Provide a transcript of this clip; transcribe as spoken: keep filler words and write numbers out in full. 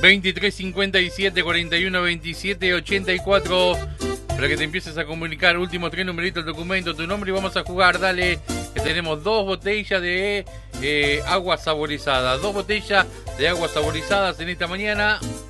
veintitrés cincuenta y siete, cuarenta y uno veintisiete, ochenta y cuatro. Para que te empieces a comunicar. Últimos tres numeritos del documento, tu nombre y vamos a jugar. Dale, que tenemos dos botellas de eh, agua saborizada. Dos botellas de agua saborizadas en esta mañana.